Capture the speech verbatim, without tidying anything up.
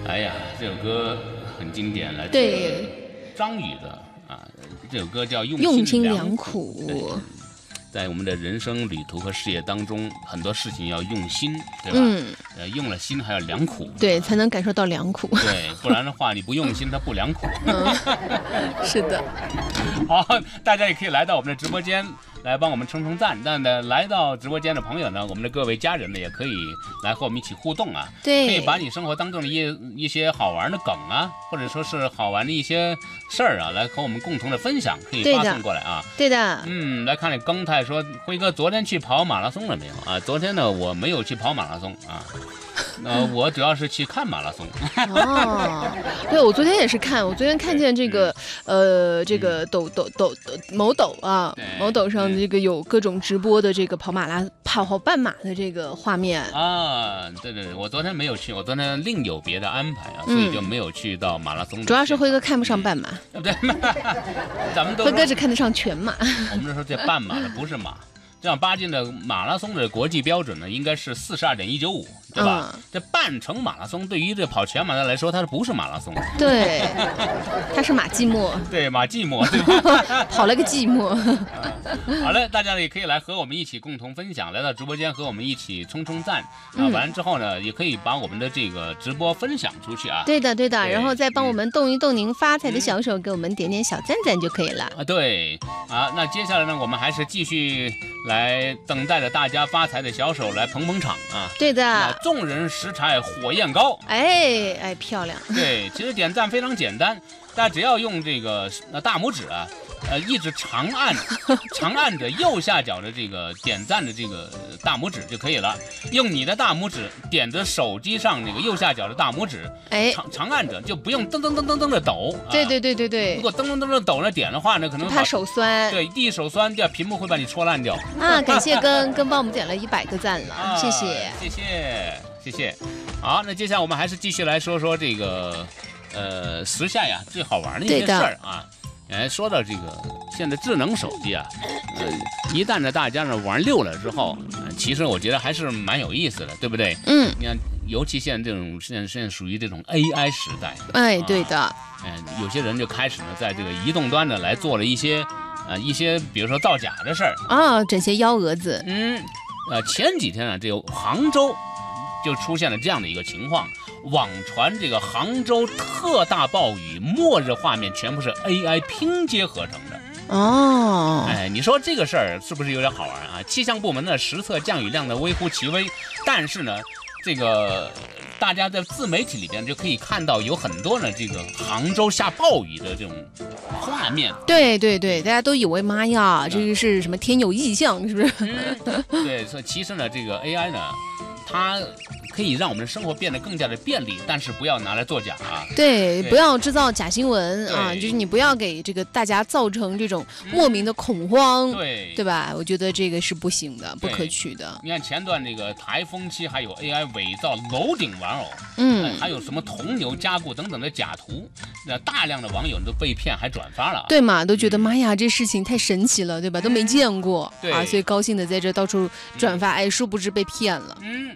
哎呀，这首歌很经典，来自对张宇的啊，这首歌叫《用用心良心良苦》 苦。 在我们的人生旅途和事业当中，很多事情要用心，对吧？ 嗯， 呃，用了心还要良苦， 对，才能感受到良苦。 对，不然的话你不用心，它不良苦。 嗯，是的。 好，大家也可以来到我们的直播间来帮我们冲冲赞。那呢，来到直播间的朋友呢，我们的各位家人呢，也可以来和我们一起互动啊。 对， 可以把你生活当中的一一些好玩的梗啊，或者说是好玩的一些事儿啊，来和我们共同的分享，可以发送过来啊。 对的。 嗯，来看这庚太说，辉哥昨天去跑马拉松了没有啊？昨天呢，我没有去跑马拉松啊。呃，我主要是去看马拉松。 哦，对，我昨天也是看，我昨天看见这个，呃，这个抖抖抖某抖啊，某抖上这个有各种直播的这个跑马拉跑跑半马的这个画面啊。对对对，我昨天没有去，我昨天另有别的安排啊，所以就没有去到马拉松。 主要是辉哥看不上半马， 对，咱们都辉哥只看得上全马。 我们就说这半马的不是马。这样八斤的马拉松的国际标准呢，应该是四十二点一九五，对吧？嗯、这半程马拉松对于这跑全马的来说，它不是马拉松， 对，它是马寂寞， 对，马寂寞，对吧？ 跑了个寂寞。 好嘞，大家也可以来和我们一起共同分享，来到直播间和我们一起冲冲赞啊！完了之后呢，也可以把我们的这个直播分享出去啊。 对的，对的，对然后再帮我们动一动您发财的小手，嗯、给我们点点小赞赞就可以了啊。对啊，那接下来呢，我们还是继续。来等待着大家发财的小手来捧捧场啊！ 对的， 众人拾柴火焰高， 哎哎，漂亮！ 对，其实点赞非常简单，大家只要用这个呃大拇指啊，呃一直长按长按着右下角的这个点赞的这个大拇指就可以了。用你的大拇指点着手机上那个右下角的大拇指， 哎， 长长按着，就不用噔噔噔噔噔的抖。 对对对对对。 如果噔噔噔的抖着点的话呢，可能怕手酸。 对，第一手酸，第二屏幕会把你戳烂掉。 啊，感谢根根帮我们点了一百个赞了， 啊、 谢谢谢谢谢谢。好，那接下来我们还是继续来说说这个呃时下呀最好玩的一些事儿啊。哎，说到这个现在智能手机啊，呃，一旦呢大家呢玩溜了之后，呃，其实我觉得还是蛮有意思的，对不对？ 嗯， 你看，尤其现在这种现在现在属于这种 A I 时代， 哎，对的， 嗯、啊呃，有些人就开始呢在这个移动端呢来做了一些呃一些比如说造假的事儿啊，整些幺蛾子。 嗯，呃，前几天啊，这个杭州就出现了这样的一个情况。网传这个杭州特大暴雨，末日画面全部是 A I 拼接合成的。 哦， 哎，你说这个事儿是不是有点好玩啊？气象部门呢实测降雨量呢微乎其微，但是呢，这个大家在自媒体里边就可以看到有很多呢这个杭州下暴雨的这种画面。 对对对，大家都以为妈呀，这个是什么天有异象，是不是？ 嗯、对，所以其实呢，这个 A I 呢，它可以让我们的生活变得更加的便利，但是不要拿来作假啊！ 对，对不要制造假新闻啊！就是你不要给这个大家造成这种莫名的恐慌， 嗯、对对吧？我觉得这个是不行的，不可取的。 你看前段那个台风期，还有 A I 伪造楼顶玩偶， 嗯， 还有什么铜牛加固等等的假图，那大量的网友都被骗，还转发了， 对嘛？都觉得、嗯、妈呀，这事情太神奇了，对吧？都没见过、 嗯、 啊，所以高兴的在这到处转发，哎，殊不知被骗了。 嗯。